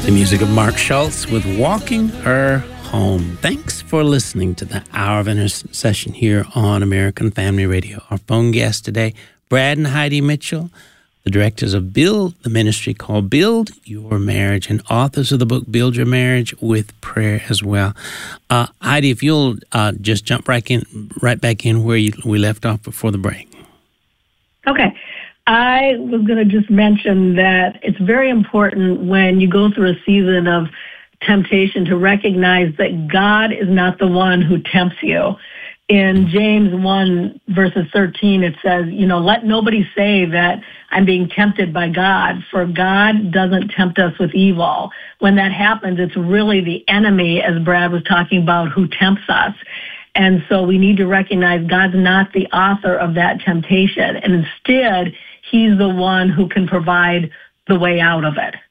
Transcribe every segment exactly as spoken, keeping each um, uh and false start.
The music of Mark Schultz with Walking Her Home. Thanks for listening to the Hour of Intercession here on American Family Radio. Our phone guests today, Brad and Heidi Mitchell, the directors of Build, the ministry called Build Your Marriage, and authors of the book Build Your Marriage with Prayer as well. Uh, Heidi, if you'll uh, just jump right in, right back in where you, we left off before the break. Okay. I was going to just mention that it's very important when you go through a season of temptation to recognize that God is not the one who tempts you. In James one, verses thirteen, it says, you know, let nobody say that I'm being tempted by God, for God doesn't tempt us with evil. When that happens, it's really the enemy, as Brad was talking about, who tempts us. And so we need to recognize God's not the author of that temptation, and instead, He's the one who can provide the way out of it.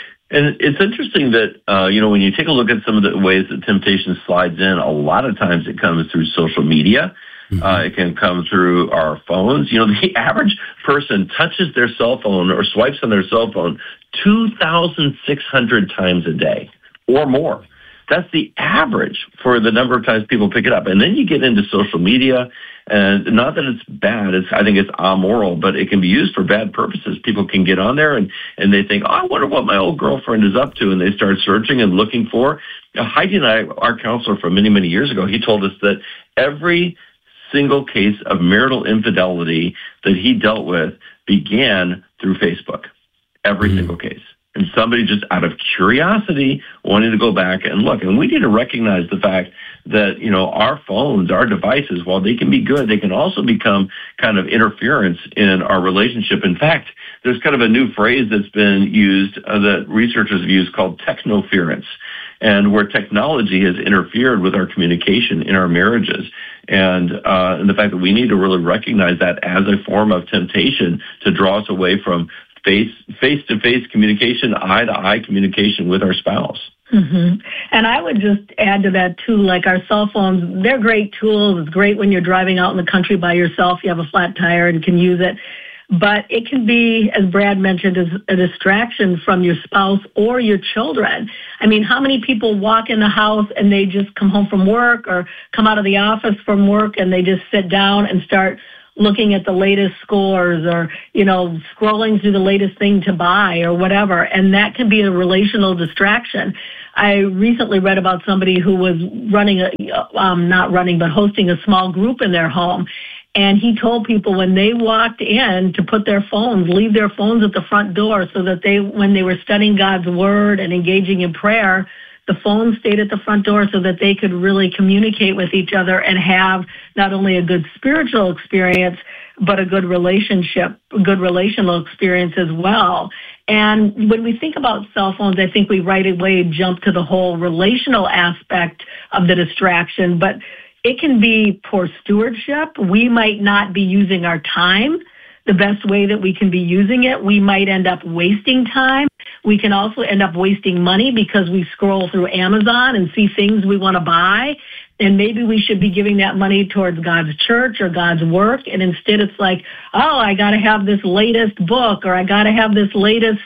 And it's interesting that, uh, you know, when you take a look at some of the ways that temptation slides in, a lot of times it comes through social media. Mm-hmm. Uh, it can come through our phones. You know, the average person touches their cell phone or swipes on their cell phone two thousand six hundred times a day or more. That's the average for the number of times people pick it up. And then you get into social media, and not that it's bad, it's, I think it's amoral, but it can be used for bad purposes. People can get on there and, and they think, oh, I wonder what my old girlfriend is up to, and they start searching and looking for. Now, Heidi and I, our counselor from many, many years ago, he told us that every single case of marital infidelity that he dealt with began through Facebook. Every mm-hmm. single case. And somebody just out of curiosity wanting to go back and look. And we need to recognize the fact that, you know, our phones, our devices, while they can be good, they can also become kind of interference in our relationship. In fact, there's kind of a new phrase that's been used uh, that researchers have used called technoference, and where technology has interfered with our communication in our marriages. And, uh, and the fact that we need to really recognize that as a form of temptation to draw us away from face, face-to-face communication, eye-to-eye communication with our spouse. Mm-hmm. And I would just add to that, too, like our cell phones, they're great tools. It's great when you're driving out in the country by yourself, you have a flat tire and can use it. But it can be, as Brad mentioned, as a distraction from your spouse or your children. I mean, how many people walk in the house and they just come home from work or come out of the office from work and they just sit down and start looking at the latest scores or, you know, scrolling through the latest thing to buy or whatever. And that can be a relational distraction. I recently read about somebody who was running, a, um, not running, but hosting a small group in their home. And he told people when they walked in to put their phones, leave their phones at the front door so that they, when they were studying God's word and engaging in prayer, the phone stayed at the front door so that they could really communicate with each other and have not only a good spiritual experience, but a good relationship, a good relational experience as well. And when we think about cell phones, I think we right away jump to the whole relational aspect of the distraction, but it can be poor stewardship. We might not be using our time the best way that we can be using it. We might end up wasting time. We can also end up wasting money because we scroll through Amazon and see things we want to buy. And maybe we should be giving that money towards God's church or God's work. And instead it's like, oh, I got to have this latest book, or I got to have this latest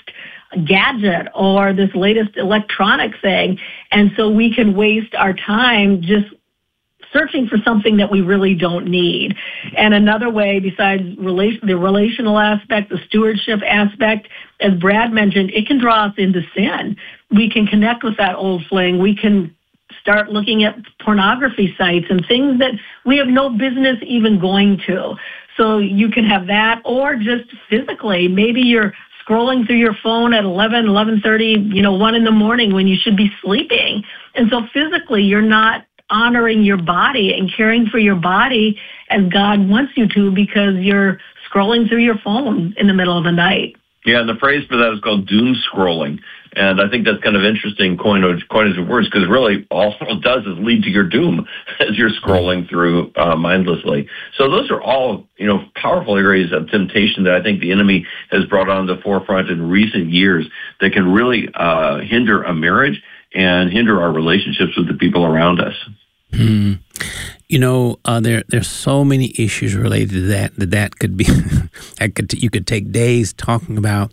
gadget or this latest electronic thing. And so we can waste our time just searching for something that we really don't need. And another way, besides relation, the relational aspect, the stewardship aspect, as Brad mentioned, it can draw us into sin. We can connect with that old fling. We can start looking at pornography sites and things that we have no business even going to. So you can have that, or just physically, maybe you're scrolling through your phone at eleven, eleven thirty, you know, one in the morning when you should be sleeping. And so physically, you're not honoring your body and caring for your body as God wants you to, because you're scrolling through your phone in the middle of the night. Yeah, and the phrase for that is called doom scrolling. And I think that's kind of interesting coinage, coinage of words, because really all it does is lead to your doom as you're scrolling through uh, mindlessly. So those are all, you know, powerful areas of temptation that I think the enemy has brought on the forefront in recent years that can really uh, hinder a marriage and hinder our relationships with the people around us. Hmm. You know, uh, there there's so many issues related to that that that could be that could you could take days talking about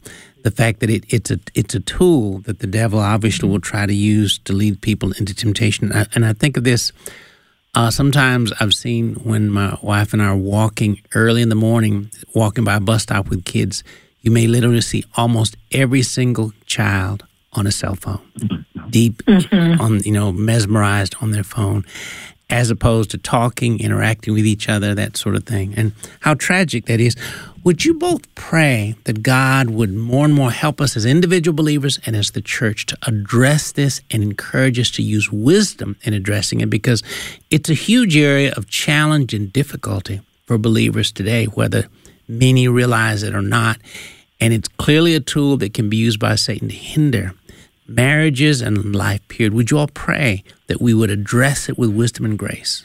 the fact that it, it's a it's a tool that the devil obviously will try to use to lead people into temptation. And I, and I think of this, uh, sometimes I've seen when my wife and I are walking early in the morning, walking by a bus stop with kids, you may literally see almost every single child on a cell phone, deep mm-hmm. on, you know, mesmerized on their phone, as opposed to talking, interacting with each other, that sort of thing. And how tragic that is. Would you both pray that God would more and more help us as individual believers and as the church to address this and encourage us to use wisdom in addressing it? Because it's a huge area of challenge and difficulty for believers today, whether many realize it or not. And it's clearly a tool that can be used by Satan to hinder marriages and life, period. Would you all pray that we would address it with wisdom and grace?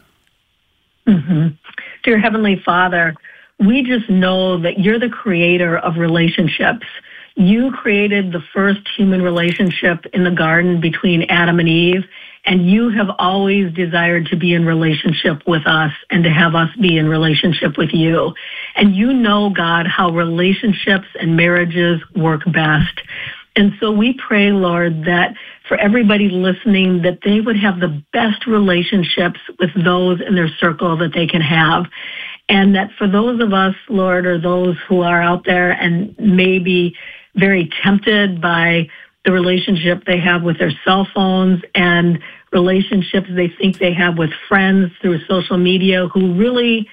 Mm-hmm. Dear Heavenly Father, we just know that you're the creator of relationships. You created the first human relationship in the garden between Adam and Eve, and you have always desired to be in relationship with us and to have us be in relationship with you. And you know, God, how relationships and marriages work best. And so we pray, Lord, that for everybody listening, that they would have the best relationships with those in their circle that they can have. And that for those of us, Lord, or those who are out there and maybe very tempted by the relationship they have with their cell phones and relationships they think they have with friends through social media, who really,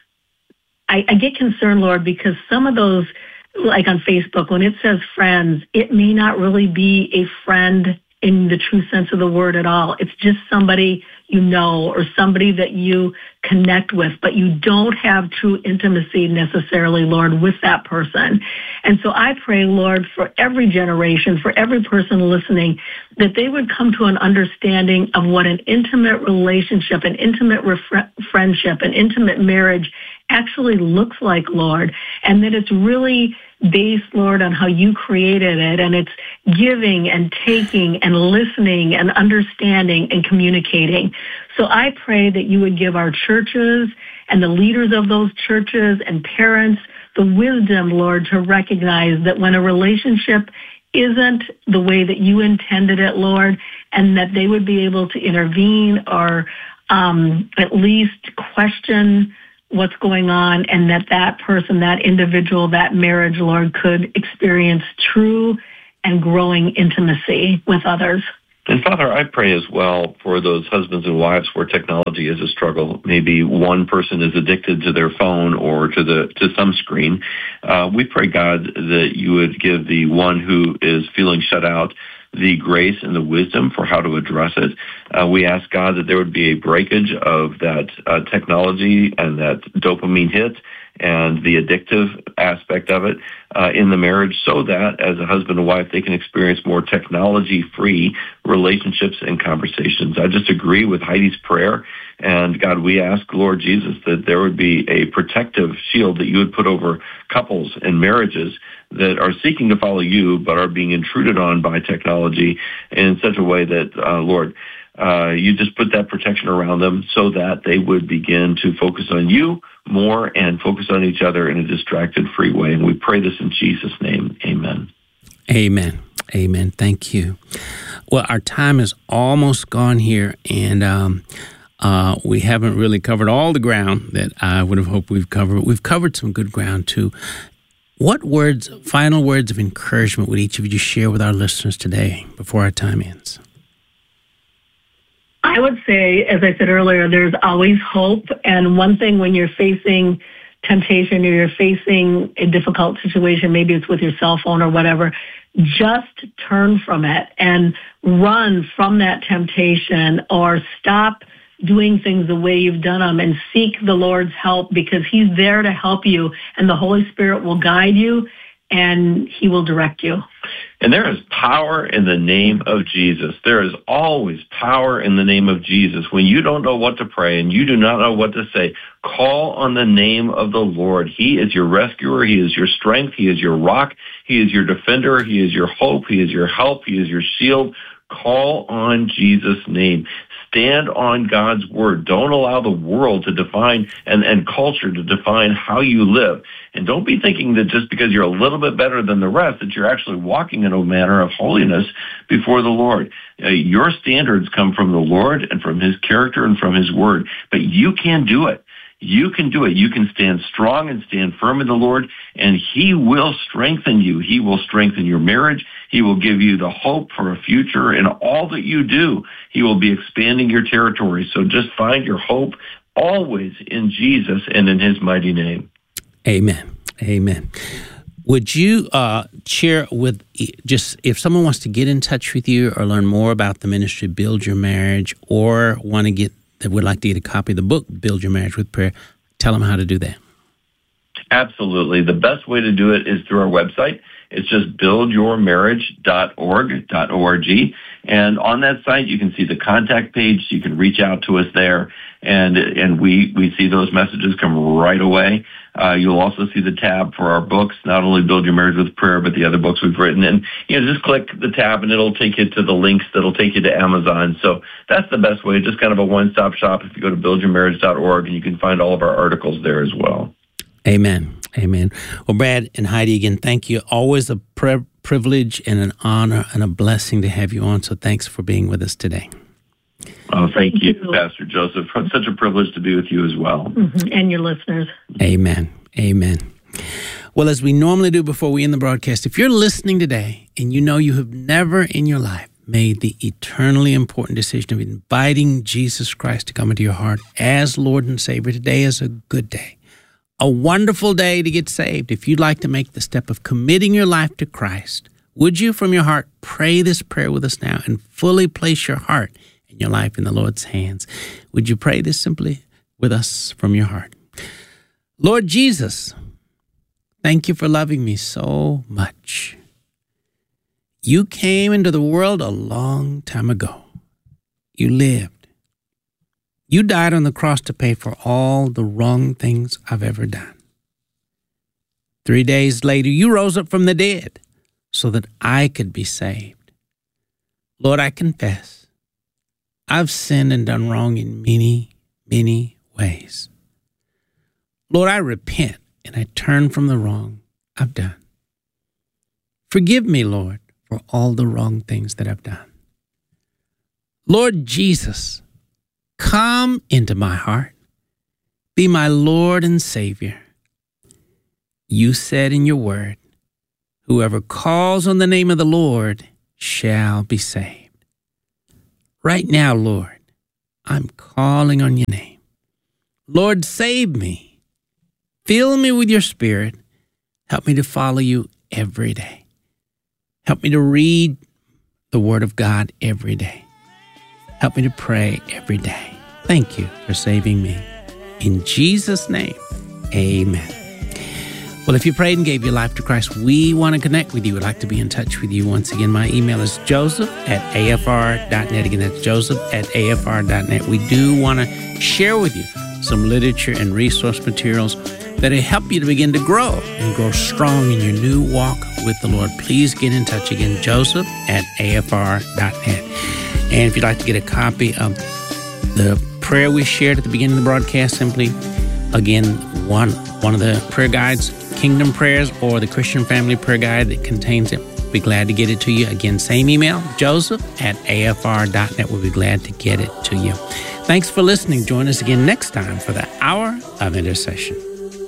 I, I get concerned, Lord, because some of those, like on Facebook, when it says friends, it may not really be a friend in the true sense of the word at all. It's just somebody you know or somebody that you connect with, but you don't have true intimacy necessarily, Lord, with that person. And so I pray, Lord, for every generation, for every person listening, that they would come to an understanding of what an intimate relationship, an intimate refre- friendship, an intimate marriage actually looks like, Lord, and that it's really based, Lord, on how you created it, and it's giving and taking and listening and understanding and communicating. So I pray that you would give our churches and the leaders of those churches and parents the wisdom, Lord, to recognize that when a relationship isn't the way that you intended it, Lord, and that they would be able to intervene or um, at least question what's going on, and that that person, that individual, that marriage, Lord, could experience true and growing intimacy with others. And Father, I pray as well for those husbands and wives where technology is a struggle. Maybe one person is addicted to their phone or to the to some screen. Uh, we pray, God, that you would give the one who is feeling shut out the grace and the wisdom for how to address it. Uh, we ask, God, that there would be a breakage of that uh, technology and that dopamine hit and the addictive aspect of it uh, in the marriage, so that as a husband and wife, they can experience more technology-free relationships and conversations. I just agree with Heidi's prayer. And God, we ask, Lord Jesus, that there would be a protective shield that you would put over couples and marriages that are seeking to follow you but are being intruded on by technology in such a way that, uh, Lord, uh, you just put that protection around them so that they would begin to focus on you more and focus on each other in a distracted-free way. And we pray this in Jesus' name. Amen. Amen. Amen. Thank you. Well, our time is almost gone here, and um, uh, we haven't really covered all the ground that I would have hoped we've covered. We've covered some good ground, too. What words, final words of encouragement would each of you share with our listeners today before our time ends? I would say, as I said earlier, there's always hope. And one thing when you're facing temptation or you're facing a difficult situation, maybe it's with your cell phone or whatever, just turn from it and run from that temptation, or stop doing things the way you've done them and seek the Lord's help, because he's there to help you, and the Holy Spirit will guide you and he will direct you. And there is power in the name of Jesus. There is always power in the name of Jesus. When you don't know what to pray and you do not know what to say, call on the name of the Lord. He is your rescuer. He is your strength. He is your rock. He is your defender. He is your hope. He is your help. He is your shield. Call on Jesus' name. Stand on God's word. Don't allow the world to define and, and culture to define how you live. And don't be thinking that just because you're a little bit better than the rest that you're actually walking in a manner of holiness before the Lord. Uh, your standards come from the Lord and from his character and from his word. But you can do it. You can do it. You can stand strong and stand firm in the Lord, and he will strengthen you. He will strengthen your marriage. He will give you the hope for a future in all that you do. He will be expanding your territory. So just find your hope always in Jesus and in his mighty name. Amen. Amen. Would you uh, share with just if someone wants to get in touch with you or learn more about the ministry, Build Your Marriage, or want to get that would like to get a copy of the book, Build Your Marriage with Prayer, tell them how to do that. Absolutely. The best way to do it is through our website. It's just build your marriage dot org, .org. And on that site, you can see the contact page. You can reach out to us there, and and we, we see those messages come right away. Uh, you'll also see the tab for our books, not only Build Your Marriage with Prayer, but the other books we've written. And, you know, just click the tab and it'll take you to the links that'll take you to Amazon. So that's the best way, just kind of a one-stop shop if you go to build your marriage dot org, and you can find all of our articles there as well. Amen. Amen. Well, Brad and Heidi, again, thank you. Always a pri- privilege and an honor and a blessing to have you on. So thanks for being with us today. Oh, thank you, Pastor Joseph. It's such a privilege to be with you as well. Mm-hmm. And your listeners. Amen. Amen. Well, as we normally do before we end the broadcast, if you're listening today and you know you have never in your life made the eternally important decision of inviting Jesus Christ to come into your heart as Lord and Savior, today is a good day. A wonderful day to get saved. If you'd like to make the step of committing your life to Christ, would you from your heart pray this prayer with us now and fully place your heart and your life in the Lord's hands? Would you pray this simply with us from your heart? Lord Jesus, thank you for loving me so much. You came into the world a long time ago. You lived. You died on the cross to pay for all the wrong things I've ever done. Three days later, you rose up from the dead so that I could be saved. Lord, I confess, I've sinned and done wrong in many, many ways. Lord, I repent and I turn from the wrong I've done. Forgive me, Lord, for all the wrong things that I've done. Lord Jesus, come into my heart. Be my Lord and Savior. You said in your word, whoever calls on the name of the Lord shall be saved. Right now, Lord, I'm calling on your name. Lord, save me. Fill me with your Spirit. Help me to follow you every day. Help me to read the Word of God every day. Help me to pray every day. Thank you for saving me. In Jesus' name, amen. Well, if you prayed and gave your life to Christ, we want to connect with you. We'd like to be in touch with you. Once again, my email is joseph at a f r dot net. Again, that's joseph at a f r dot net. We do want to share with you some literature and resource materials that will help you to begin to grow and grow strong in your new walk with the Lord. Please get in touch again, joseph at a f r dot net. And if you'd like to get a copy of the prayer we shared at the beginning of the broadcast, simply, again, one one of the prayer guides, Kingdom Prayers, or the Christian Family Prayer Guide that contains it, we'll be glad to get it to you. Again, same email, joseph at a f r dot net. We'll be glad to get it to you. Thanks for listening. Join us again next time for the Hour of Intercession.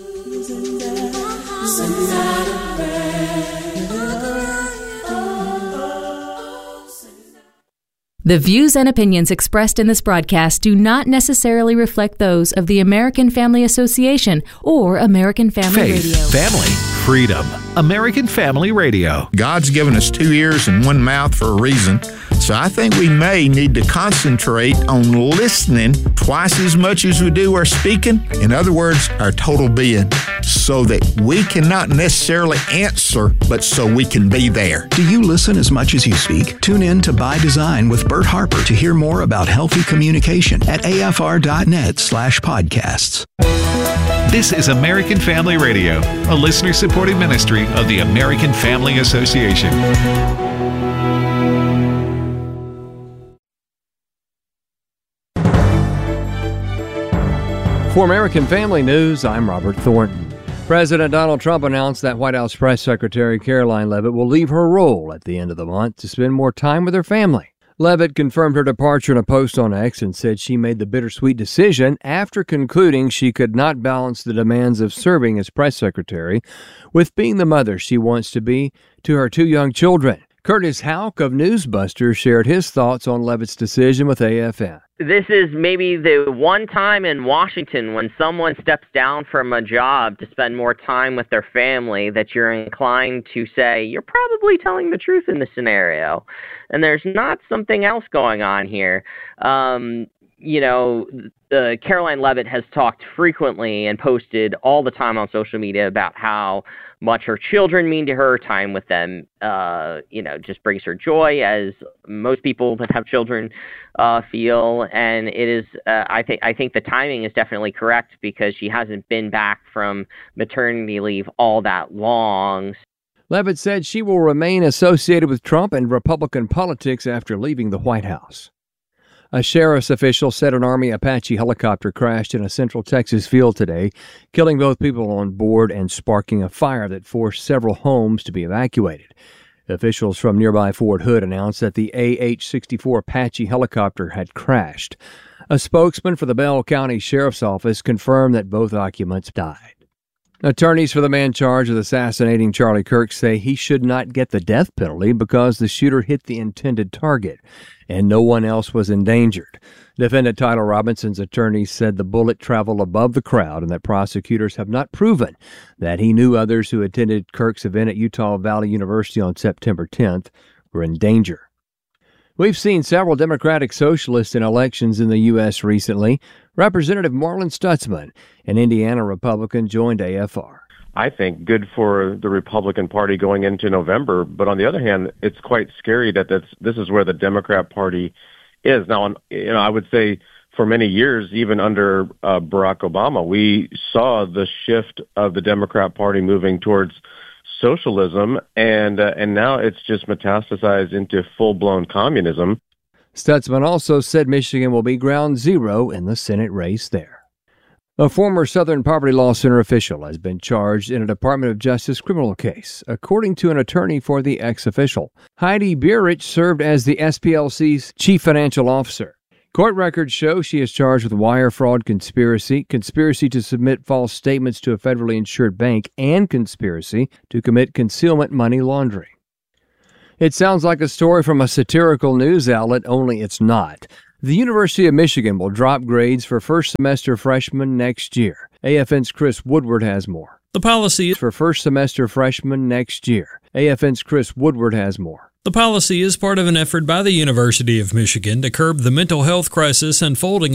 The views and opinions expressed in this broadcast do not necessarily reflect those of the American Family Association or American Family Faith, Radio. family, freedom. American Family Radio. God's given us two ears and one mouth for a reason. So I think we may need to concentrate on listening twice as much as we do our speaking. In other words, our total being, so that we can not necessarily answer, but so we can be there. Do you listen as much as you speak? Tune in to By Design with Bert Harper to hear more about healthy communication at a f r dot net slash podcasts. This is American Family Radio, a listener-supported ministry of the American Family Association. For American Family News, I'm Robert Thornton. President Donald Trump announced that White House Press Secretary Caroline Leavitt will leave her role at the end of the month to spend more time with her family. Leavitt confirmed her departure in a post on X and said she made the bittersweet decision after concluding she could not balance the demands of serving as press secretary with being the mother she wants to be to her two young children. Curtis Houck of Newsbusters shared his thoughts on Leavitt's decision with A F N. This is maybe the one time in Washington when someone steps down from a job to spend more time with their family that you're inclined to say, you're probably telling the truth in this scenario. And there's not something else going on here. Um, you know, uh, Caroline Leavitt has talked frequently and posted all the time on social media about how much her children mean to her. Time with them, uh, you know, just brings her joy, as most people that have children uh, feel. And it is, uh, I think, I think the timing is definitely correct because she hasn't been back from maternity leave all that long. Leavitt said she will remain associated with Trump and Republican politics after leaving the White House. A sheriff's official said an Army Apache helicopter crashed in a Central Texas field today, killing both people on board and sparking a fire that forced several homes to be evacuated. Officials from nearby Fort Hood announced that the A H sixty-four Apache helicopter had crashed. A spokesman for the Bell County Sheriff's Office confirmed that both occupants died. Attorneys for the man charged with assassinating Charlie Kirk say he should not get the death penalty because the shooter hit the intended target and no one else was endangered. Defendant Tyler Robinson's attorneys said the bullet traveled above the crowd and that prosecutors have not proven that he knew others who attended Kirk's event at Utah Valley University on September tenth were in danger. We've seen several Democratic socialists in elections in the U S recently. Representative Marlin Stutzman, an Indiana Republican, joined A F R. I think good for the Republican Party going into November, but on the other hand, it's quite scary that that's, this is where the Democrat Party is. Now, you know, I would say for many years, even under uh, Barack Obama, we saw the shift of the Democrat Party moving towards socialism, and uh, and now it's just metastasized into full-blown communism. Stutzman also said Michigan will be ground zero in the Senate race there. A former Southern Poverty Law Center official has been charged in a Department of Justice criminal case, according to an attorney for the ex-official. Heidi Burich served as the S P L C's chief financial officer. Court records show she is charged with wire fraud conspiracy, conspiracy to submit false statements to a federally insured bank, and conspiracy to commit concealment money laundering. It sounds like a story from a satirical news outlet, only it's not. The University of Michigan will drop grades for first semester freshmen next year. A F N's Chris Woodward has more. The policy is for first semester freshmen next year. A F N's Chris Woodward has more. The policy is part of an effort by the University of Michigan to curb the mental health crisis unfolding